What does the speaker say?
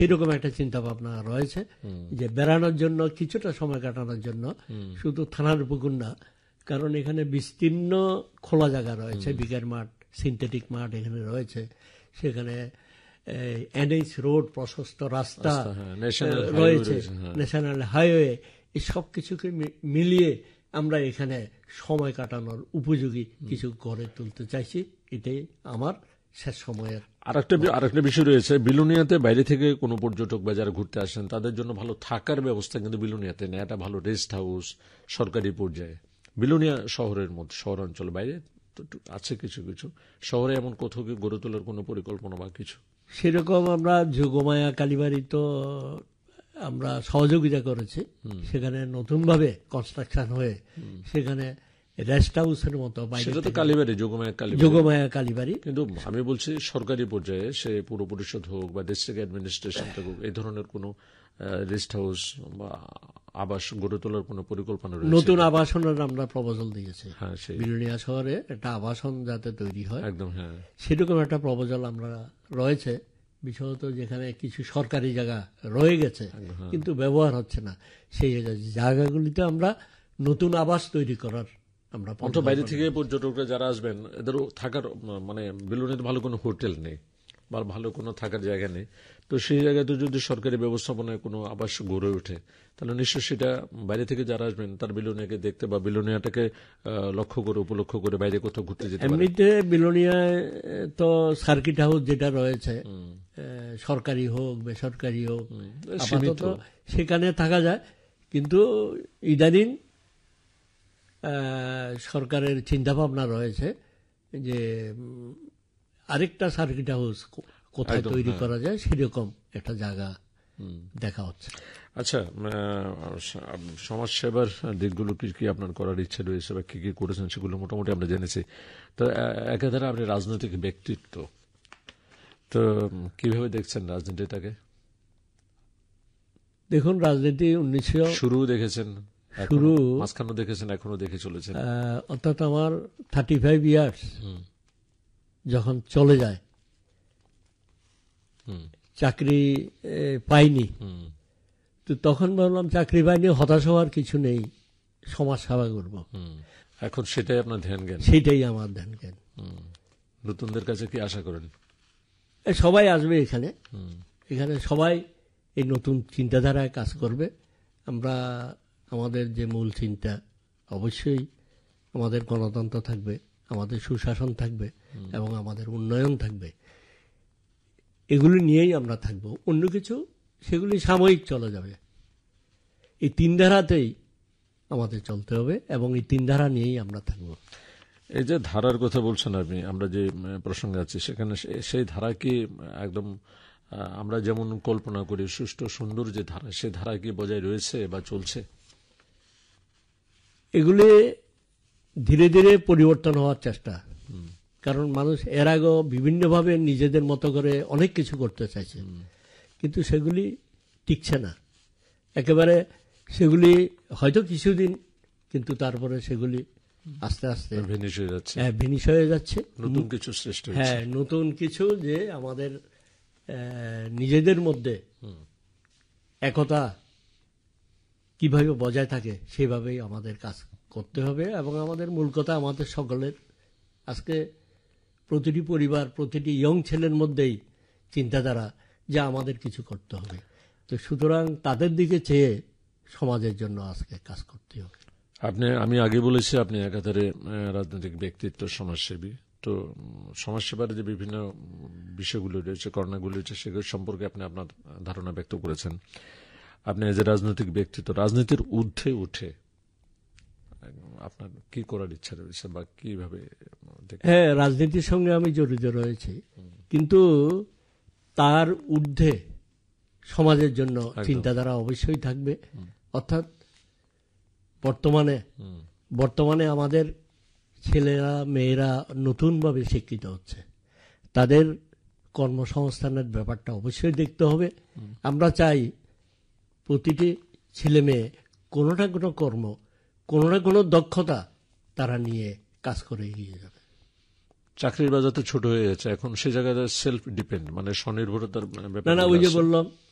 এরকম একটা চিন্তা ভাবনা রয়েছে যে বেড়ানোর জন্য, কিছুটা সময় কাটানোর জন্য, শুধু থানার পুকুর না, কারণ এখানে বিস্তীর্ণ খোলা জায়গা রয়েছে, বিকের মাঠ, সিনথেটিক মাঠ এখানে রয়েছে, সেখানে এনএইচ রোড, প্রশস্ত রাস্তা রয়েছে, ন্যাশনাল হাইওয়ে, এই সব কিছুকে মিলিয়ে আমরা এখানে সময় কাটানোর উপযোগী কিছু গড়ে তুলতে চাইছি। এটাই আমার শেষ সময়ের। আরেকটা বিষয় রয়েছে, বিলোনিয়াতে বাইরে থেকে কোনো পর্যটক বা যারা ঘুরতে আসেন তাদের জন্য ভালো থাকার ব্যবস্থা কিন্তু বিলোনিয়াতে নেই। একটা ভালো রেস্ট হাউস সরকারি পর্যায়ে বিলোনিয়া শহরের মধ্যে, শহরাঞ্চল বাইরে আছে কিছু কিছু শহরে, এমন কোথাও কি গড়ে তোলার কোনো পরিকল্পনা বা কিছু? সেরকম আমরা যোগমায়া কালীবাড়ি তো আমরা সহযোগিতা করেছি, সেখানে নতুনভাবে কনস্ট্রাকশন হয়ে সেখানে রেস্ট হাউসের মতো, সেটা তো কালীবাড়ি, যোগমায়া কালীবাড়ি, কিন্তু আমি বলছি সরকারি পর্যায়ে, সে পুর পরিষদ হোক বা ডিস্ট্রিক্ট অ্যাডমিনিস্ট্রেশন হোক, এই ধরনের কোন রেস্ট হাউস বা আবাস গড়ে তোলার কোন পরিকল্পনা রয়েছে? নতুন আবাসনের আমরা প্রপোজাল দিয়েছি, বিলোনিয়া শহরে একটা আবাসন যাতে তৈরি হয়, একদম সেরকম একটা প্রপোজাল আমরা রয়েছে, বিশেষত যেখানে কিছু সরকারি জায়গা রয়ে গেছে কিন্তু ব্যবহার হচ্ছে না, সেই জায়গাগুলিতে আমরা নতুন আবাস তৈরি করার আমরা। বাইরে থেকে পর্যটকরা যারা আসবেন, এদেরও থাকার মানে বিলোনিয়াতে ভালো কোনো হোটেল নেই বা ভালো কোনো থাকার জায়গা নেই, তো সেই জায়গাতে যদি সরকারি ব্যবস্থাপনায় কোনো আবাস গড়ে ওঠে, তাহলে নিশ্চয়ই সেটা বাইরে থেকে যারা আসবেন তার বিলোনিয়াকে দেখতে বা বিলোনিয়াটাকে লক্ষ্য করে, উপলক্ষ করে বাইরে কোথাও ঘুরতে যেতে পারে। এমনিতে বিলোনিয়ায় তো সার্কিট হাউস যেটা রয়েছে, সরকারি হোক বেসরকারি হোক, আপাতত সেখানে থাকা যায়, কিন্তু ইদানিং সরকারের চিন্তা ভাবনা রয়েছে যে আরেকটা সার্কিট হাউস কোথায় তৈরি করা যায়, সেরকম একটা জায়গা দেখা হচ্ছে। আচ্ছা, সমাজ সেবার দিকগুলো কি আপনার করার ইচ্ছা রয়েছে বা কি কি করেছেন সেগুলো মোটামুটি আমরা জেনেছি। তো একাধারে আপনি রাজনৈতিক ব্যক্তিত্ব, তো কিভাবে দেখছেন রাজনীতিটাকে? দেখুন, রাজনীতি 1900 শুরু দেখেছেন, মাঝখানে দেখেছেন, এখনো দেখে চলেছেন, অর্থাৎ আমার 35 ইয়ার্স যখন চলে যায়, চাকরি পাইনি, তো তখন ভাবলাম চাকরি পাইনি, হতাশ হওয়ার কিছু নেই, সমাজ সেবা করব। এখন সেটাই আপনার ধ্যান জ্ঞান? সেটাই আমার ধ্যান জ্ঞান। নতুনদের কাছে কি আশা করেন? সবাই আসবে এখানে, এখানে সবাই এই নতুন চিন্তাধারায় কাজ করবে। আমরা আমাদের যে মূল চিন্তা, অবশ্যই আমাদের গণতন্ত্র থাকবে, আমাদের সুশাসন থাকবে এবং আমাদের উন্নয়ন থাকবে, এগুলি নিয়েই আমরা থাকব। অন্য কিছু সেগুলি সাময়িক চলে যাবে। এই তিন ধারাতেই আমাদের চলতে হবে এবং এই তিন ধারা নিয়েই আমরা থাকব। এই যে ধারার কথা বলছেন আপনি, আমরা যে প্রসঙ্গে আছি সেখানে সেই ধারা কি একদম আমরা যেমন কল্পনা করি সুষ্ঠু সুন্দর যে ধারা, সে ধারা কি বজায় রয়েছে বা চলছে? এগুলি ধীরে ধীরে পরিবর্তন হওয়ার চেষ্টা, কারণ মানুষ এর আগেও বিভিন্নভাবে নিজেদের মতো করে অনেক কিছু করতে চাইছে, কিন্তু সেগুলি টিকছে না একেবারে। সেগুলি হয়তো কিছুদিন, কিন্তু তারপরে সেগুলি আস্তে আস্তে ভিনিশ হয়ে যাচ্ছে, নতুন কিছু সৃষ্টি হচ্ছে। হ্যাঁ, নতুন কিছু, যে আমাদের নিজেদের মধ্যে একতা কিভাবে বজায় থাকে সেভাবেই আমাদের কাজ করতে হবে। এবং আমাদের মূল কথা, আমাদের সকলের আজকে প্রতিটি পরিবার, প্রতিটি ইয়ং ছেলের মধ্যেই চিন্তাধারা যে আমাদের কিছু করতে হবে। তো সুতরাং তাদের দিকে চেয়ে সমাজের জন্য আজকে কাজ করতে হবে। আমি আগে বলেছি আপনি একাধারে রাজনৈতিক ব্যক্তিত্ব, সমাজসেবী। তো সমাজসেবার যে বিভিন্ন বিষয়গুলো রয়েছে, করণাগুলো রয়েছে, সেগুলো সম্পর্কে আপনি আপনার ধারণা ব্যক্ত করেছেন। আপনি যে রাজনৈতিক ব্যক্তিত্ব, রাজনীতির ঊর্ধ্বে উঠে আপনার কি করার ইচ্ছা রয়েছে বা কিভাবে? হ্যাঁ, রাজনীতির সঙ্গে আমি জড়িত রয়েছি, কিন্তু তার ঊর্ধ্বে সমাজের জন্য চিন্তাধারা অবশ্যই থাকবে। অর্থাৎ বর্তমানে আমাদের ছেলেরা মেয়েরা নতুনভাবে শিক্ষিত হচ্ছে, তাদের কর্মসংস্থানের ব্যাপারটা অবশ্যই দেখতে হবে। আমরা চাই প্রতিটি ছেলে মেয়ে কোনো না কোনো কর্ম, কোনো না কোনো দক্ষতা তারা নিয়ে কাজ করে এগিয়ে যাবে। চাকরির বাজার তো ছোট হয়ে যাচ্ছে এখন, সে জায়গায় সেলফ ডিপেন্ড, মানে স্বনির্ভরতার ব্যাপার। না, ওই যে বললাম